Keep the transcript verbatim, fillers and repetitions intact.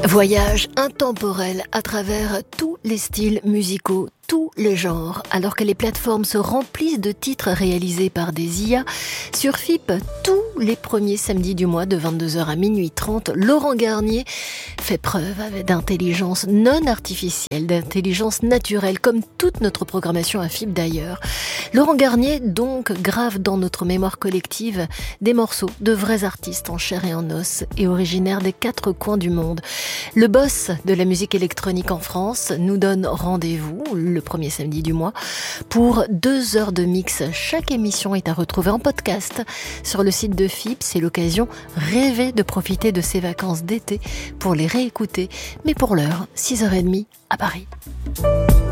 Voyage intemporel à travers tous les styles musicaux, tous les genres. Alors que les plateformes se remplissent de titres réalisés par des I A, sur F I P, tous les premiers samedis du mois de vingt-deux heures à minuit trente, Laurent Garnier fait preuve d'intelligence non artificielle, d'intelligence naturelle, comme toute notre programmation à F I P d'ailleurs. Laurent Garnier donc grave dans notre mémoire collective des morceaux de vrais artistes en chair et en os et originaires des quatre coins du monde. Le boss de la musique électronique en France nous donne rendez-vous le premier samedi du mois pour deux heures de mix. Chaque émission est à retrouver en podcast sur le site de F I P. C'est l'occasion rêvée de profiter de ces vacances d'été pour les réécouter. Mais pour l'heure, six heures trente à Paris.